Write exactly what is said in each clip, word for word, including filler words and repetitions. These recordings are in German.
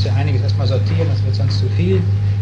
muss ja einiges erstmal sortieren, das wird sonst zu viel.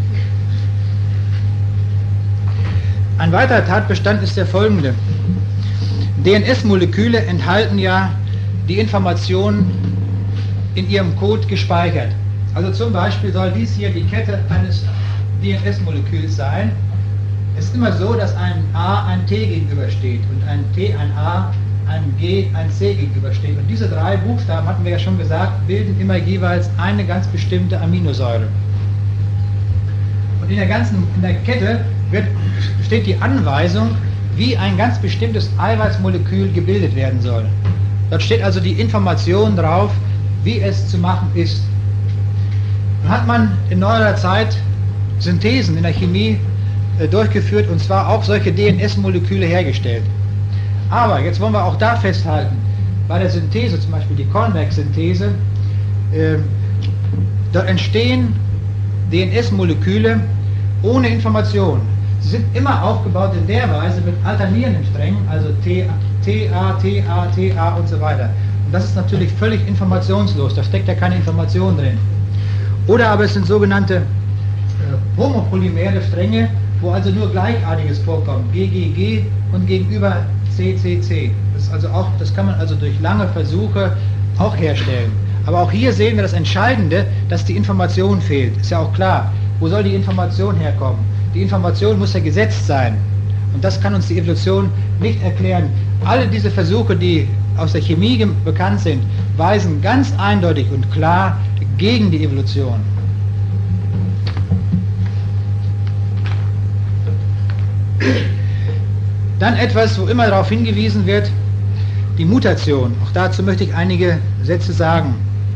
Ein weiterer Tatbestand ist der folgende. D N S-Moleküle enthalten ja die Informationen in ihrem Code gespeichert. Also zum Beispiel soll dies hier die Kette eines D N S-Moleküls sein. Es ist immer so, dass ein A ein T gegenübersteht und ein T ein A, ein G ein C gegenübersteht. Und diese drei Buchstaben, hatten wir ja schon gesagt, bilden immer jeweils eine ganz bestimmte Aminosäure. Und in der ganzen in der Kette wird, steht die Anweisung, wie ein ganz bestimmtes Eiweißmolekül gebildet werden soll. Dort steht also die Information drauf, wie es zu machen ist. Dann hat man in neuerer Zeit Synthesen in der Chemie äh, durchgeführt, und zwar auch solche D N S-Moleküle hergestellt. Aber jetzt wollen wir auch da festhalten, bei der Synthese, zum Beispiel die Cornberg-Synthese, äh, dort entstehen D N S-Moleküle ohne Information. Sie sind immer aufgebaut in der Weise mit alternierenden Strängen, also T, T, A, T, A, T, A und so weiter. Und das ist natürlich völlig informationslos, da steckt ja keine Information drin. Oder aber es sind sogenannte äh, homopolymere Stränge, wo also nur Gleichartiges vorkommt, G G G und gegenüber C C C. Das ist also auch, das kann man also durch lange Versuche auch herstellen. Aber auch hier sehen wir das Entscheidende, dass die Information fehlt. Ist ja auch klar, wo soll die Information herkommen? Die Information muss ja gesetzt sein. Und das kann uns die Evolution nicht erklären. Alle diese Versuche, die aus der Chemie bekannt sind, weisen ganz eindeutig und klar gegen die Evolution. Dann etwas, wo immer darauf hingewiesen wird, die Mutation. Auch dazu möchte ich einige Sätze sagen.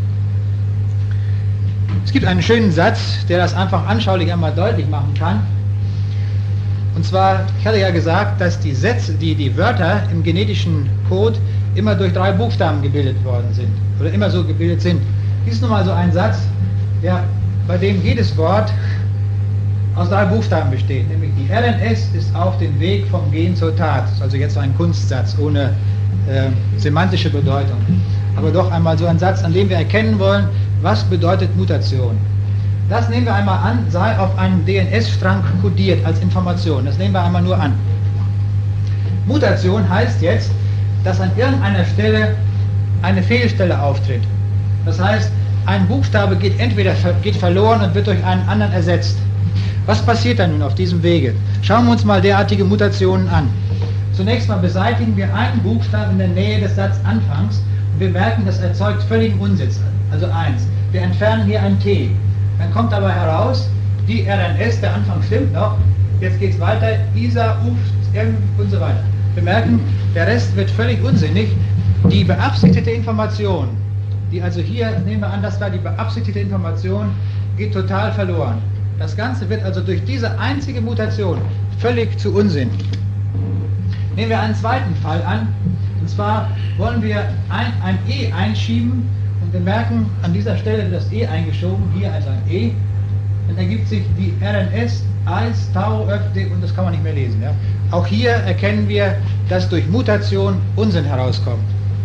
Es gibt einen schönen Satz, der das einfach anschaulich einmal deutlich machen kann. Und zwar, ich hatte ja gesagt, dass die Sätze, die, die Wörter im genetischen Code immer durch drei Buchstaben gebildet worden sind. Oder immer so gebildet sind. Dies ist nun mal so ein Satz, der, bei dem jedes Wort aus drei Buchstaben besteht. Nämlich die R N S ist auf dem Weg vom Gen zur Tat. Das ist also jetzt so ein Kunstsatz ohne äh, semantische Bedeutung. Aber doch einmal so ein Satz, an dem wir erkennen wollen, was bedeutet Mutation. Das nehmen wir einmal an, sei auf einem D N S-Strang kodiert als Information. Das nehmen wir einmal nur an. Mutation heißt jetzt, dass an irgendeiner Stelle eine Fehlstelle auftritt. Das heißt, ein Buchstabe geht entweder geht verloren und wird durch einen anderen ersetzt. Was passiert dann nun auf diesem Wege? Schauen wir uns mal derartige Mutationen an. Zunächst mal beseitigen wir einen Buchstaben in der Nähe des Satzanfangs und wir merken, das erzeugt völligen Unsitz. Also eins. Wir entfernen hier ein T. Dann kommt dabei heraus, die R N S, der Anfang stimmt noch, jetzt geht es weiter, I S A, U F, M und so weiter. Wir merken, der Rest wird völlig unsinnig. Die beabsichtigte Information, die also hier, nehmen wir an, das war die beabsichtigte Information, geht total verloren. Das Ganze wird also durch diese einzige Mutation völlig zu Unsinn. Nehmen wir einen zweiten Fall an, und zwar wollen wir ein, ein E einschieben, und wir merken, an dieser Stelle wird das E eingeschoben, hier also ein E, dann ergibt sich die R N S, eins, Tau, F, D, und das kann man nicht mehr lesen. Ja? Auch hier erkennen wir, dass durch Mutation Unsinn herauskommt.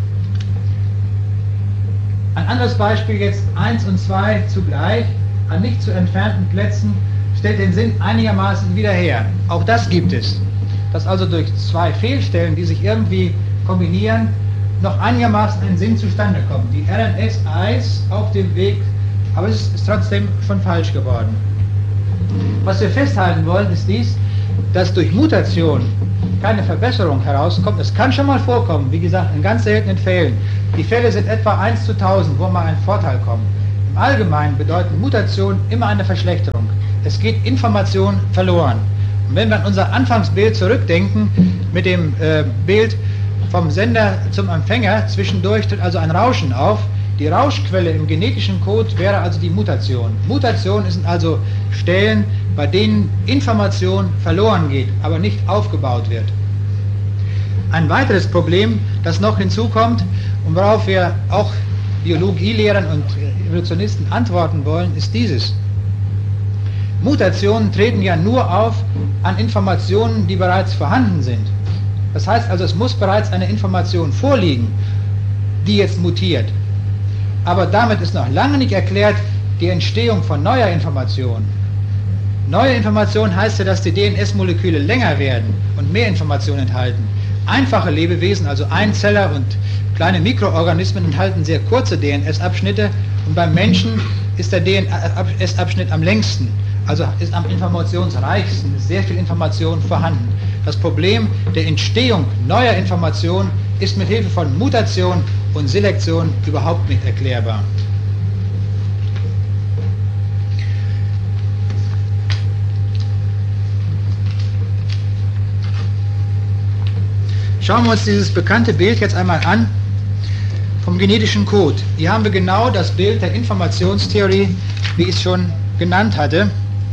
Ein anderes Beispiel jetzt, eins und zwei zugleich, an nicht zu entfernten Plätzen, stellt den Sinn einigermaßen wieder her. Auch das gibt es. Dass also durch zwei Fehlstellen, die sich irgendwie kombinieren, noch einigermaßen ein Sinn zustande kommt. Die R N S eins auf dem Weg, aber es ist trotzdem schon falsch geworden. Was wir festhalten wollen, ist dies, dass durch Mutation keine Verbesserung herauskommt. Es kann schon mal vorkommen, wie gesagt, in ganz seltenen Fällen. Die Fälle sind etwa eins zu tausend, wo mal ein Vorteil kommt. Im Allgemeinen bedeuten Mutationen immer eine Verschlechterung. Es geht Information verloren. Und wenn wir an unser Anfangsbild zurückdenken, mit dem äh, Bild vom Sender zum Empfänger, zwischendurch tritt also ein Rauschen auf. Die Rauschquelle im genetischen Code wäre also die Mutation. Mutationen sind also Stellen, bei denen Information verloren geht, aber nicht aufgebaut wird. Ein weiteres Problem, das noch hinzukommt und worauf wir auch Biologielehrern und Evolutionisten antworten wollen, ist dieses. Mutationen treten ja nur auf an Informationen, die bereits vorhanden sind. Das heißt also, es muss bereits eine Information vorliegen, die jetzt mutiert. Aber damit ist noch lange nicht erklärt, die Entstehung von neuer Information. Neue Information heißt ja, dass die D N S-Moleküle länger werden und mehr Informationen enthalten. Einfache Lebewesen, also Einzeller und kleine Mikroorganismen, enthalten sehr kurze D N S-Abschnitte und beim Menschen ist der D N S-Abschnitt am längsten, also ist am informationsreichsten, ist sehr viel Information vorhanden. Das Problem der Entstehung neuer Information ist mit Hilfe von Mutation und Selektion überhaupt nicht erklärbar. Schauen wir uns dieses bekannte Bild jetzt einmal an vom genetischen Code. Hier haben wir genau das Bild der Informationstheorie, wie ich es schon genannt hatte.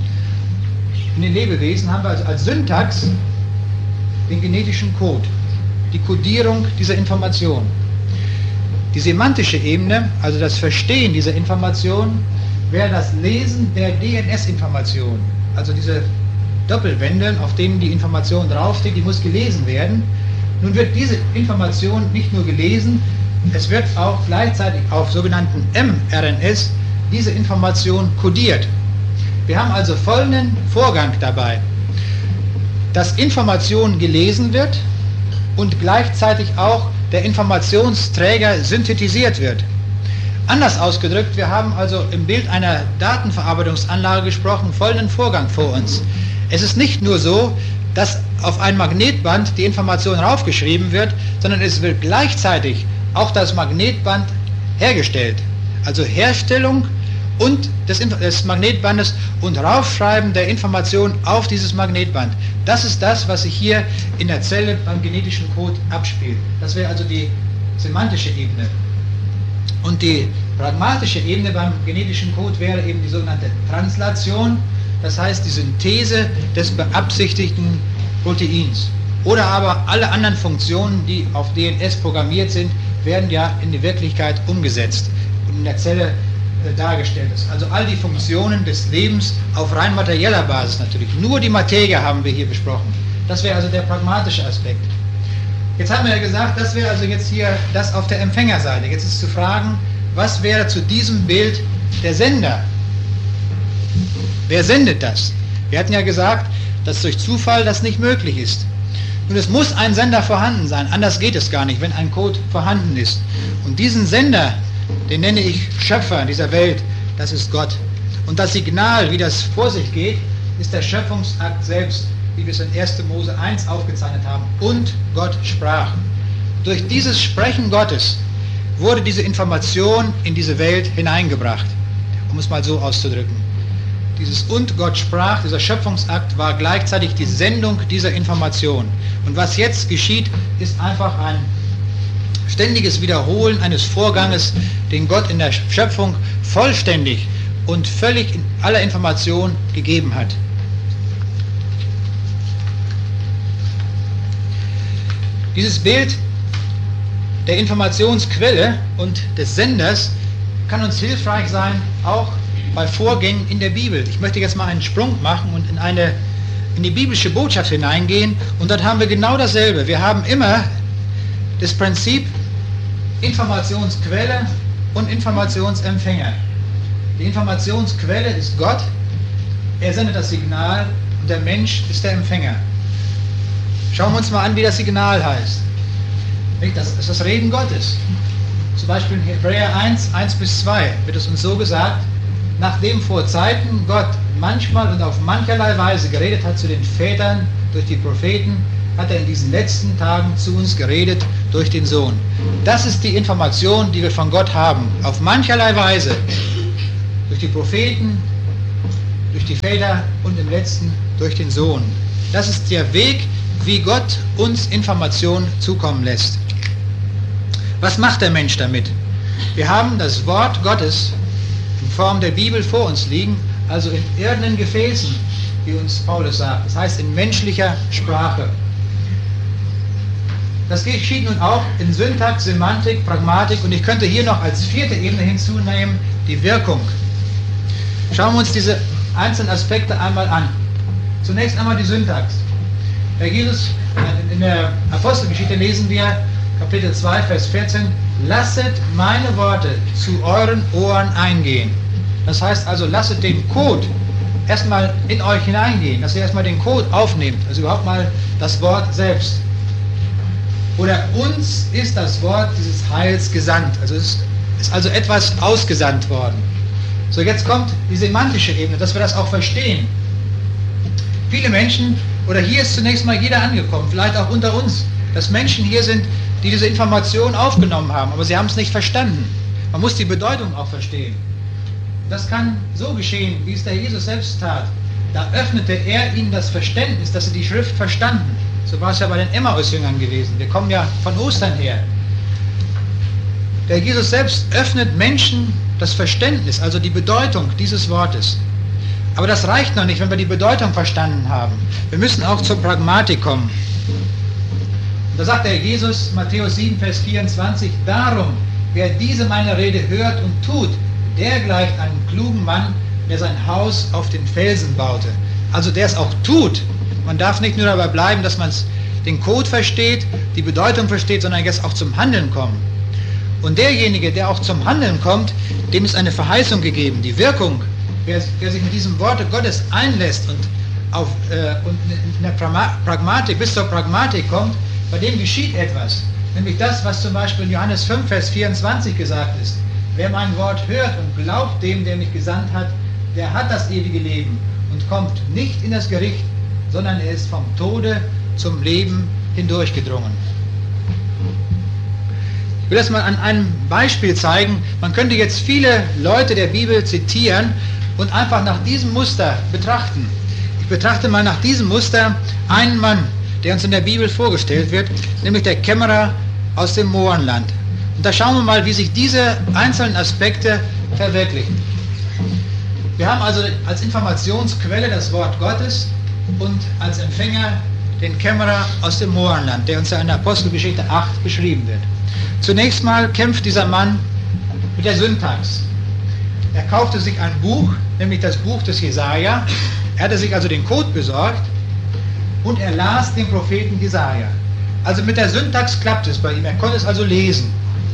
In den Lebewesen haben wir also als Syntax den genetischen Code, die Codierung dieser Information. Die semantische Ebene, also das Verstehen dieser Information, wäre das Lesen der D N S-Information. Also diese Doppelwände, auf denen die Information draufsteht, die muss gelesen werden. Nun wird diese Information nicht nur gelesen, es wird auch gleichzeitig auf sogenannten mRNS diese Information kodiert. Wir haben also folgenden Vorgang dabei, dass Information gelesen wird und gleichzeitig auch der Informationsträger synthetisiert wird. Anders ausgedrückt, wir haben also im Bild einer Datenverarbeitungsanlage gesprochen, folgenden Vorgang vor uns. Es ist nicht nur so, dass auf ein Magnetband die Information raufgeschrieben wird, sondern es wird gleichzeitig auch das Magnetband hergestellt. Also Herstellung und des, des Magnetbandes und Raufschreiben der Information auf dieses Magnetband. Das ist das, was sich hier in der Zelle beim genetischen Code abspielt. Das wäre also die semantische Ebene. Und die pragmatische Ebene beim genetischen Code wäre eben die sogenannte Translation, das heißt die Synthese des beabsichtigten Proteins. Oder aber alle anderen Funktionen, die auf D N S programmiert sind, werden ja in die Wirklichkeit umgesetzt und in der Zelle äh, dargestellt ist. Also all die Funktionen des Lebens auf rein materieller Basis natürlich. Nur die Materie haben wir hier besprochen. Das wäre also der pragmatische Aspekt. Jetzt haben wir ja gesagt, das wäre also jetzt hier das auf der Empfängerseite. Jetzt ist zu fragen, was wäre zu diesem Bild der Sender? Wer sendet das? Wir hatten ja gesagt, dass durch Zufall das nicht möglich ist. Nun, es muss ein Sender vorhanden sein, anders geht es gar nicht, wenn ein Code vorhanden ist. Und diesen Sender, den nenne ich Schöpfer dieser Welt, das ist Gott. Und das Signal, wie das vor sich geht, ist der Schöpfungsakt selbst, wie wir es in erster Mose eins aufgezeichnet haben. Und Gott sprach. Durch dieses Sprechen Gottes wurde diese Information in diese Welt hineingebracht, um es mal so auszudrücken. Dieses Und Gott sprach, dieser Schöpfungsakt war gleichzeitig die Sendung dieser Information. Und was jetzt geschieht, ist einfach ein ständiges Wiederholen eines Vorganges, den Gott in der Schöpfung vollständig und völlig in aller Information gegeben hat. Dieses Bild der Informationsquelle und des Senders kann uns hilfreich sein, auch bei Vorgängen in der Bibel. Ich möchte jetzt mal einen Sprung machen und in eine in die biblische Botschaft hineingehen und dort haben wir genau dasselbe. Wir haben immer das Prinzip Informationsquelle und Informationsempfänger. Die Informationsquelle ist Gott, er sendet das Signal und der Mensch ist der Empfänger. Schauen wir uns mal an, wie das Signal heißt. Das ist das Reden Gottes. Zum Beispiel in Hebräer eins, eins bis zwei wird es uns so gesagt: Nachdem vor Zeiten Gott manchmal und auf mancherlei Weise geredet hat zu den Vätern durch die Propheten, hat er in diesen letzten Tagen zu uns geredet durch den Sohn. Das ist die Information, die wir von Gott haben. Auf mancherlei Weise. Durch die Propheten, durch die Väter und im letzten durch den Sohn. Das ist der Weg, wie Gott uns Informationen zukommen lässt. Was macht der Mensch damit? Wir haben das Wort Gottes in Form der Bibel vor uns liegen, also in irdenen Gefäßen, wie uns Paulus sagt. Das heißt in menschlicher Sprache. Das geschieht nun auch in Syntax, Semantik, Pragmatik und ich könnte hier noch als vierte Ebene hinzunehmen, die Wirkung. Schauen wir uns diese einzelnen Aspekte einmal an. Zunächst einmal die Syntax. Herr Jesus, in der Apostelgeschichte lesen wir, Kapitel zwei, Vers vierzehn, lasset meine Worte zu euren Ohren eingehen. Das heißt also, lasset den Code erstmal in euch hineingehen, dass ihr erstmal den Code aufnehmt, also überhaupt mal das Wort selbst. Oder uns ist das Wort dieses Heils gesandt, also es ist also etwas ausgesandt worden. So, jetzt kommt die semantische Ebene, dass wir das auch verstehen. Viele Menschen, oder hier ist zunächst mal jeder angekommen, vielleicht auch unter uns, dass Menschen hier sind, die diese Information aufgenommen haben, aber sie haben es nicht verstanden. Man muss die Bedeutung auch verstehen. Das kann so geschehen, wie es der Jesus selbst tat. Da öffnete er ihnen das Verständnis, dass sie die Schrift verstanden. So war es ja bei den Emmaus-Jüngern gewesen. Wir kommen ja von Ostern her. Der Jesus selbst öffnet Menschen das Verständnis, also die Bedeutung dieses Wortes. Aber das reicht noch nicht, wenn wir die Bedeutung verstanden haben. Wir müssen auch zur Pragmatik kommen. Und da sagt der Jesus, Matthäus sieben, Vers vierundzwanzig, darum, wer diese meine Rede hört und tut, der gleicht einem klugen Mann, der sein Haus auf den Felsen baute. Also der es auch tut. Man darf nicht nur dabei bleiben, dass man den Code versteht, die Bedeutung versteht, sondern jetzt auch zum Handeln kommen. Und derjenige, der auch zum Handeln kommt, dem ist eine Verheißung gegeben. Die Wirkung, wer, wer sich mit diesem Worte Gottes einlässt und, auf, äh, und in der Pragmatik, bis zur Pragmatik kommt, bei dem geschieht etwas. Nämlich das, was zum Beispiel in Johannes fünf, Vers vierundzwanzig gesagt ist. Wer mein Wort hört und glaubt dem, der mich gesandt hat, der hat das ewige Leben und kommt nicht in das Gericht, sondern er ist vom Tode zum Leben hindurchgedrungen. Ich will das mal an einem Beispiel zeigen. Man könnte jetzt viele Leute der Bibel zitieren und einfach nach diesem Muster betrachten. Ich betrachte mal nach diesem Muster einen Mann, der uns in der Bibel vorgestellt wird, nämlich der Kämmerer aus dem Mohrenland. Und da schauen wir mal, wie sich diese einzelnen Aspekte verwirklichen. Wir haben also als Informationsquelle das Wort Gottes und als Empfänger den Kämmerer aus dem Mohrenland, der uns ja in der Apostelgeschichte acht beschrieben wird. Zunächst mal kämpft dieser Mann mit der Syntax. Er kaufte sich ein Buch, nämlich das Buch des Jesaja. Er hatte sich also den Code besorgt und er las den Propheten Jesaja. Also mit der Syntax klappt es bei ihm, er konnte es also lesen.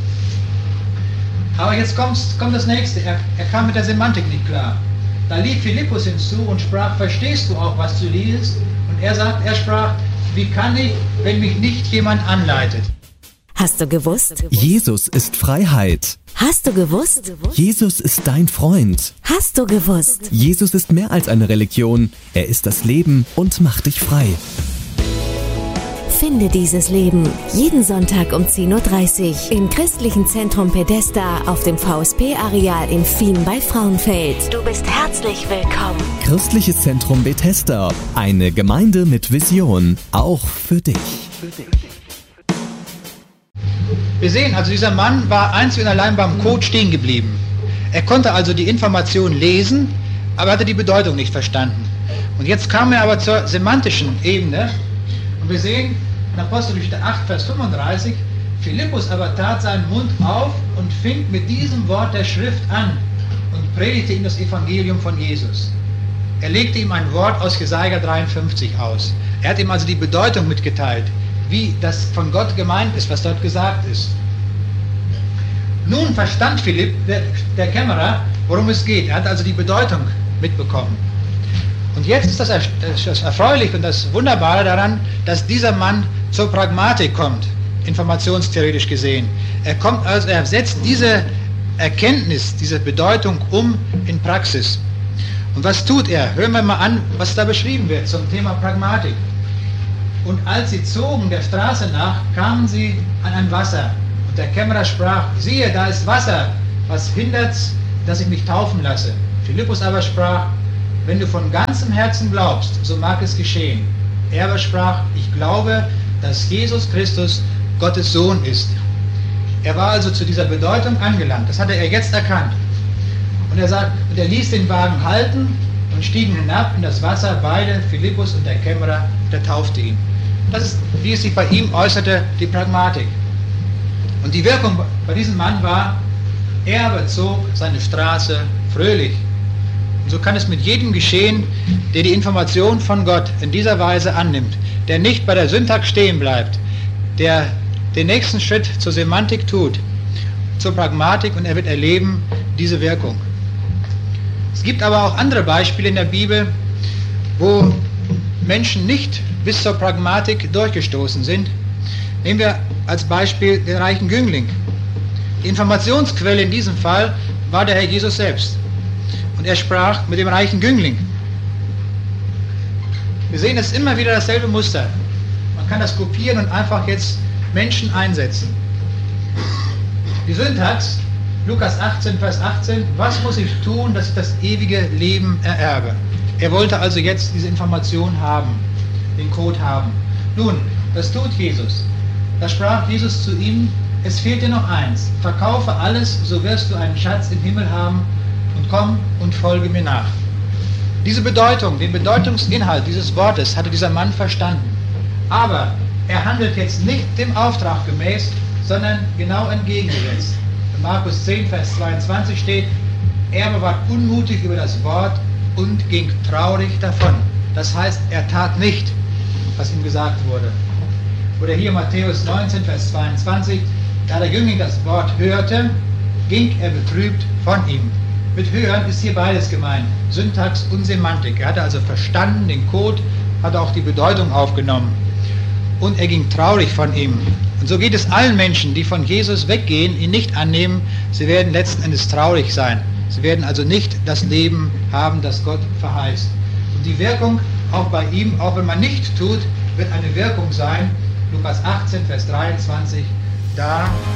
Aber jetzt kommt, kommt das nächste, er, er kam mit der Semantik nicht klar. Da lief Philippus hinzu und sprach, verstehst du auch, was du liest? Und er sagt, er sprach, wie kann ich, wenn mich nicht jemand anleitet? Hast du gewusst? Jesus ist Freiheit. Hast du gewusst? Jesus ist dein Freund. Hast du gewusst? Jesus ist mehr als eine Religion. Er ist das Leben und macht dich frei. Finde dieses Leben jeden Sonntag um zehn Uhr dreißig im Christlichen Zentrum Pedesta auf dem V S P-Areal in Fien bei Frauenfeld. Du bist herzlich willkommen. Christliches Zentrum Bethesda, eine Gemeinde mit Vision, auch für dich. Für dich. Wir sehen also, dieser Mann war einzig und allein beim Code stehen geblieben. Er konnte also die Information lesen, aber hatte die Bedeutung nicht verstanden. Und jetzt kam er aber zur semantischen Ebene und wir sehen in Apostelgeschichte acht, Vers fünfunddreißig, Philippus aber tat seinen Mund auf und fing mit diesem Wort der Schrift an und predigte ihm das Evangelium von Jesus. Er legte ihm ein Wort aus Jesaja dreiundfünfzig aus. Er hat ihm also die Bedeutung mitgeteilt, wie das von Gott gemeint ist, was dort gesagt ist. Nun verstand Philipp, der, der Kämmerer, worum es geht. Er hat also die Bedeutung mitbekommen. Und jetzt ist das, das erfreulich und das Wunderbare daran, dass dieser Mann zur Pragmatik kommt, informationstheoretisch gesehen. Er kommt also, er setzt diese Erkenntnis, diese Bedeutung um in Praxis. Und was tut er? Hören wir mal an, was da beschrieben wird zum Thema Pragmatik. Und als sie zogen der Straße nach, kamen sie an ein Wasser. Und der Kämmerer sprach, siehe, da ist Wasser, was hindert's, dass ich mich taufen lasse? Philippus aber sprach, wenn du von ganzem Herzen glaubst, so mag es geschehen. Er aber sprach, ich glaube, dass Jesus Christus Gottes Sohn ist. Er war also zu dieser Bedeutung angelangt. Das hatte er jetzt erkannt. Und er sagt, und er ließ den Wagen halten und stiegen hinab in das Wasser, beide, Philippus und der Kämmerer, der taufte ihn. Das ist, wie es sich bei ihm äußerte, die Pragmatik. Und die Wirkung bei diesem Mann war, er bezog seine Straße fröhlich. Und so kann es mit jedem geschehen, der die Information von Gott in dieser Weise annimmt, der nicht bei der Syntax stehen bleibt, der den nächsten Schritt zur Semantik tut, zur Pragmatik, und er wird erleben diese Wirkung. Es gibt aber auch andere Beispiele in der Bibel, wo Menschen nicht bis zur Pragmatik durchgestoßen sind. Nehmen wir als Beispiel den reichen Jüngling. Die Informationsquelle in diesem Fall war der Herr Jesus selbst. Und er sprach mit dem reichen Jüngling. Wir sehen jetzt immer wieder dasselbe Muster. Man kann das kopieren und einfach jetzt Menschen einsetzen. Die Syntax, Lukas achtzehn, Vers achtzehn, was muss ich tun, dass ich das ewige Leben ererbe? Er wollte also jetzt diese Information haben, den Code haben. Nun, das tut Jesus. Da sprach Jesus zu ihm, es fehlt dir noch eins, verkaufe alles, so wirst du einen Schatz im Himmel haben und komm und folge mir nach. Diese Bedeutung, den Bedeutungsinhalt dieses Wortes hatte dieser Mann verstanden. Aber er handelt jetzt nicht dem Auftrag gemäß, sondern genau entgegengesetzt. In Markus zehn, Vers zweiundzwanzig steht, er aber war unmutig über das Wort und ging traurig davon. Das heißt, er tat nicht, was ihm gesagt wurde. Oder hier Matthäus neunzehn, Vers zweiundzwanzig, da der Jüngling das Wort hörte, ging er betrübt von ihm. Mit Hören ist hier beides gemeint, Syntax und Semantik. Er hatte also verstanden den Code, hatte auch die Bedeutung aufgenommen. Und er ging traurig von ihm. Und so geht es allen Menschen, die von Jesus weggehen, ihn nicht annehmen, sie werden letzten Endes traurig sein. Sie werden also nicht das Leben haben, das Gott verheißt. Und die Wirkung auch bei ihm, auch wenn man nicht tut, wird eine Wirkung sein. Lukas achtzehn, Vers dreiundzwanzig, da